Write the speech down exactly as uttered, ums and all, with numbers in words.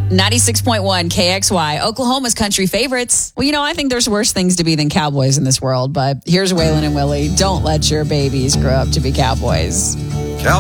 ninety-six point one K X Y, Oklahoma's country favorites. Well, you know, I think there's worse things to be than cowboys in this world, but here's Waylon and Willie. Don't let your babies grow up to be cowboys.